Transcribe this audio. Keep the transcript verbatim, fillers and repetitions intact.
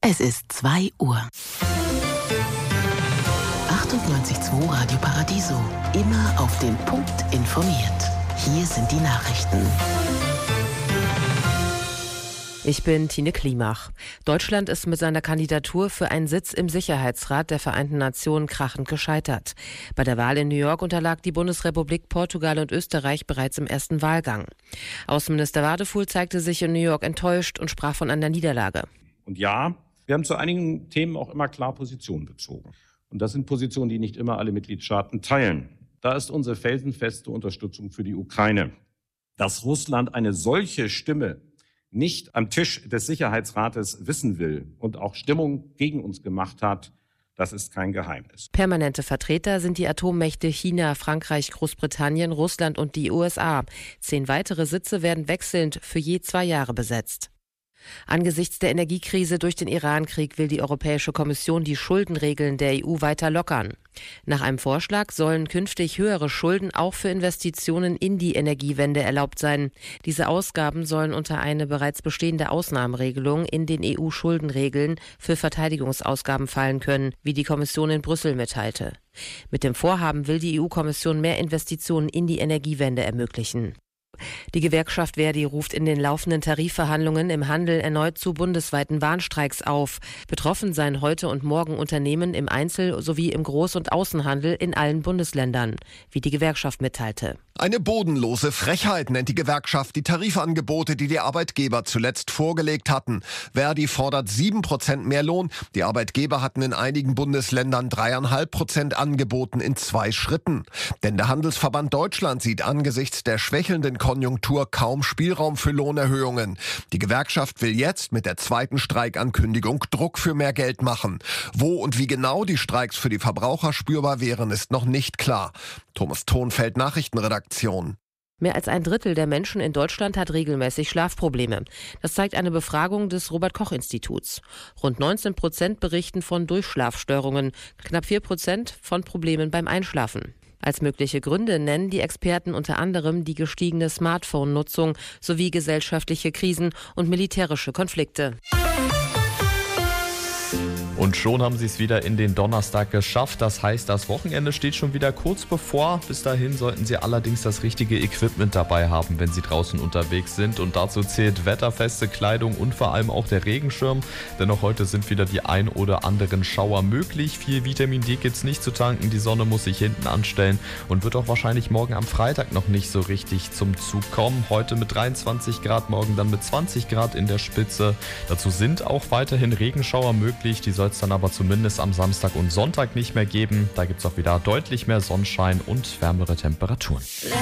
Es ist zwei Uhr. achtundneunzig Komma zwei Radio Paradiso. Immer auf den Punkt informiert. Hier sind die Nachrichten. Ich bin Tine Klimach. Deutschland ist mit seiner Kandidatur für einen Sitz im Sicherheitsrat der Vereinten Nationen krachend gescheitert. Bei der Wahl in New York unterlag die Bundesrepublik Portugal und Österreich bereits im ersten Wahlgang. Außenminister Wadefuhl zeigte sich in New York enttäuscht und sprach von einer Niederlage. Und ja, wir haben zu einigen Themen auch immer klar Position bezogen. Und das sind Positionen, die nicht immer alle Mitgliedstaaten teilen. Da ist unsere felsenfeste Unterstützung für die Ukraine. Dass Russland eine solche Stimme nicht am Tisch des Sicherheitsrates wissen will und auch Stimmung gegen uns gemacht hat, das ist kein Geheimnis. Permanente Vertreter sind die Atommächte China, Frankreich, Großbritannien, Russland und die U S A. Zehn weitere Sitze werden wechselnd für je zwei Jahre besetzt. Angesichts der Energiekrise durch den Iran-Krieg will die Europäische Kommission die Schuldenregeln der E U weiter lockern. Nach einem Vorschlag sollen künftig höhere Schulden auch für Investitionen in die Energiewende erlaubt sein. Diese Ausgaben sollen unter eine bereits bestehende Ausnahmeregelung in den E U-Schuldenregeln für Verteidigungsausgaben fallen können, wie die Kommission in Brüssel mitteilte. Mit dem Vorhaben will die E U-Kommission mehr Investitionen in die Energiewende ermöglichen. Die Gewerkschaft Verdi ruft in den laufenden Tarifverhandlungen im Handel erneut zu bundesweiten Warnstreiks auf. Betroffen seien heute und morgen Unternehmen im Einzel- sowie im Groß- und Außenhandel in allen Bundesländern, wie die Gewerkschaft mitteilte. Eine bodenlose Frechheit nennt die Gewerkschaft die Tarifangebote, die die Arbeitgeber zuletzt vorgelegt hatten. Verdi fordert sieben Prozent mehr Lohn. Die Arbeitgeber hatten in einigen Bundesländern dreieinhalb Prozent angeboten in zwei Schritten. Denn der Handelsverband Deutschland sieht angesichts der schwächelnden Konjunktur kaum Spielraum für Lohnerhöhungen. Die Gewerkschaft will jetzt mit der zweiten Streikankündigung Druck für mehr Geld machen. Wo und wie genau die Streiks für die Verbraucher spürbar wären, ist noch nicht klar. Thomas Thonfeld, Nachrichtenredaktion. Mehr als ein Drittel der Menschen in Deutschland hat regelmäßig Schlafprobleme. Das zeigt eine Befragung des Robert-Koch-Instituts. Rund neunzehn Prozent berichten von Durchschlafstörungen, knapp vier Prozent von Problemen beim Einschlafen. Als mögliche Gründe nennen die Experten unter anderem die gestiegene Smartphone-Nutzung sowie gesellschaftliche Krisen und militärische Konflikte. Und schon haben sie es wieder in den Donnerstag geschafft. Das heißt, das Wochenende steht schon wieder kurz bevor. Bis dahin sollten sie allerdings das richtige Equipment dabei haben, wenn sie draußen unterwegs sind. Und dazu zählt wetterfeste Kleidung und vor allem auch der Regenschirm. Denn auch heute sind wieder die ein oder anderen Schauer möglich. Viel Vitamin D gibt es nicht zu tanken. Die Sonne muss sich hinten anstellen und wird auch wahrscheinlich morgen am Freitag noch nicht so richtig zum Zug kommen. Heute mit dreiundzwanzig Grad, morgen dann mit zwanzig Grad in der Spitze. Dazu sind auch weiterhin Regenschauer möglich. Die soll es dann aber zumindest am Samstag und Sonntag nicht mehr geben. Da gibt es auch wieder deutlich mehr Sonnenschein und wärmere Temperaturen.